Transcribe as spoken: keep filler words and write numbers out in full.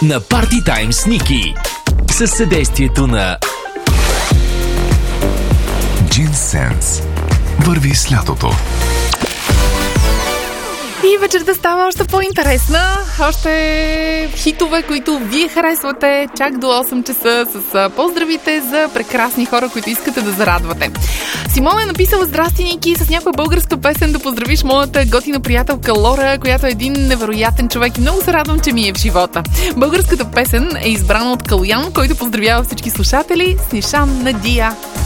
на Party Time с Ники. Със съдействието на Джинсенс. Върви с лятото. И вечерта става още по-интересна. Още хитове, които вие харесвате чак до осем часа с поздравите за прекрасни хора, които искате да зарадвате. Симона е написала: здрасти, Ники, с някоя българска песен да поздравиш моята готина приятелка Лора, която е един невероятен човек и много се радвам, че ми е в живота. Българската песен е избрана от Калуян, който поздравява всички слушатели с Нишан Надия.